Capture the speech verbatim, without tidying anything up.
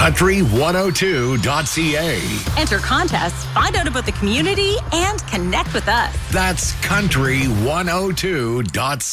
country one oh two dot c a. Enter contests, find out about the community, and connect with us. That's country one oh two dot c a.